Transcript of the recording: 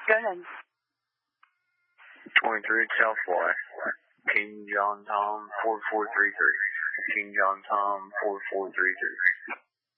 Go ahead. 23 Southway. King John Tom 4433. King John Tom 4433.